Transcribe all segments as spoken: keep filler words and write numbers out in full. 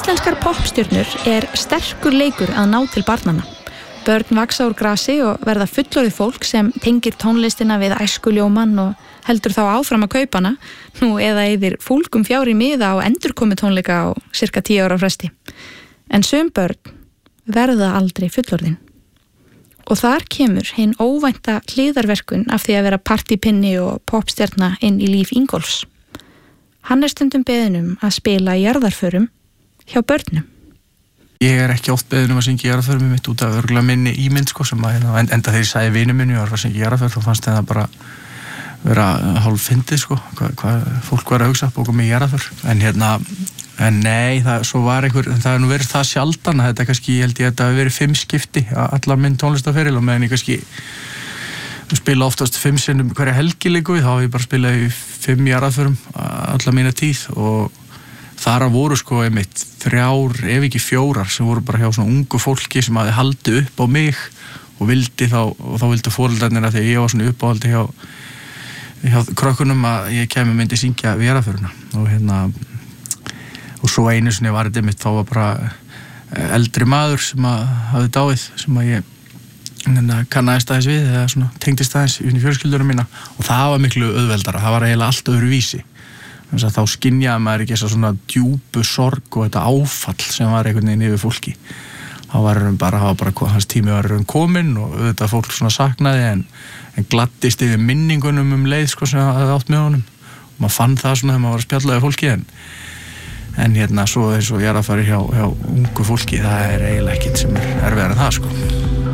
íslenskar poppstjörnur er sterkur leikur að ná til barnanna. Börn vaxa úr grasi og verða fullorðið fólk sem tengir tónlistina við æskuljóman og heldur þá áfram að kaupa hana, nú eða yfir fúlgum fjár í miða á endurkomi tónleika á cirka tíu ára fresti. En sum börn verða aldrei fullorðin. Og þar kemur hinn óvænta hliðarverkun af því að vera partypinni og popstjarna inn í líf Ingólfs. Hann er stundum beðinn um að spila í jarðarförum hjá börnum. Ég er ekki oft beðinn um að syngja í jarðarförum mitt út af örgulega minni ímynd sko, sem að enda þegar ég sagði vinum minni og var að syngja í jarðarför, þá fannst það bara vera hálf fyndið sko, hvað, hvað fólk var að hugsa, bókum í jarðarför. En hérna, en nei, það, svo var einhver, það er nú verið það sjaldan að þetta kannski, ég held ég að þetta hafi verið fimm skipti allar minn tónlistaferil og meðan ég kannski spila oftast fimm sinnum hverja helgi líku, þá hef ég bara spilað í fimm jarðarförum allar mína tíð og þar voru sko einmitt þrjár, ef ekki fjórar, sem voru bara hjá svona ungu fólki sem hafði haldið upp á mig og vildi þá, og þá vildi foreldrarnir að því að ég var svona uppáhaldi hjá, hjá krökkunum að ég kemi myndi syngja við jarðarföruna og hérna, og svo einu sinni var þetta einmitt, þá var bara eldri maður sem að hafði dáið, sem að ég hérna, kannaðist aðeins við, eða svona tengdist aðeins inn í fjölskyldunum mína og það var miklu auðveldara, það var eiginlega allt öðru vísi. Þannig að þá skynjaði maður ekki þessa svona djúpu sorg og þetta áfall sem var einhvern veginn yfir fólki. Það var bara, það var bara, hans tími var kominn og auðvitað fólk svona saknaði en, en gladdist yfir minningunum um leið sko sem það átt með honum. Og maður fann það svona þegar maður var að spjalla við fólki en, en hérna svo eins og ég er að fara hjá, hjá ungu fólki, það er eiginlega ekkert sem er erfiðara en það sko.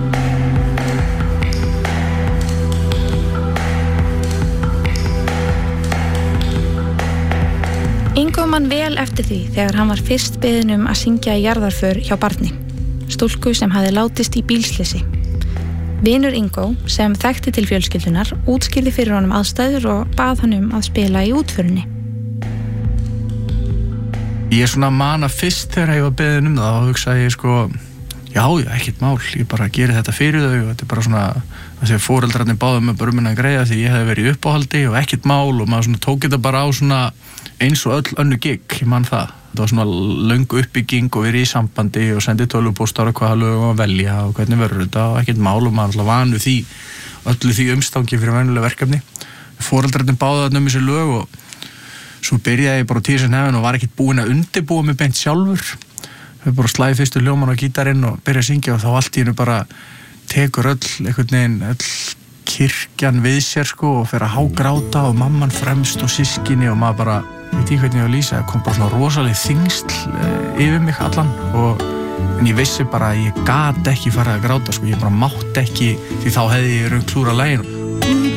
Ingo man vel eftir því þegar hann var fyrst beðinn um að syngja í jarðarför hjá barni, stúlku sem hafði látist í bílslysi. Vinur Ingo, sem þekkti til fjölskyldunar, útskýrði fyrir honum aðstæður og bað hann um að spila í útförinni. Ég svona man að fyrst þegar ég var beðinn um það, þá hugsaði ég sko, já, já, ekkert mál, ég bara geri þetta fyrir þau og þetta er bara svona, því að foreldrarnir báðu mig bara um að greiða því ég hefði verið í uppáhaldi og ekkert mál og maður svona tók þetta bara á svona eins og öll önnu gig, ég man það. Þetta var svona löngu uppbygging og verið í sambandi og sendið tölvupóstar og hvaða lög að velja og hvernig verður þetta og ekkert mál og maður alltaf vanu því, öllu því umstangi fyrir venjulega verkefni. Foreldrarnir báðu þarna um þessi lög og svo byrjaði ég bara á tíu nefn og var ekkert búinn að undirbúa mig beint sjálfur. Við bara slæði fyrstu hljóman á gítarinn og byrja að syngja og þá allt í hennu bara tekur öll, einhvern veginn, öll kirkjan við sér sko og fer að hágráta og mamman fremst og systkini og maður bara, veit ég hvernig ég var að lýsa, það kom bara svona rosaleg þyngsl yfir mig allan og en ég vissi bara að ég gat ekki farið að gráta sko, ég bara mátt ekki því þá hefði ég raun klúra laginu.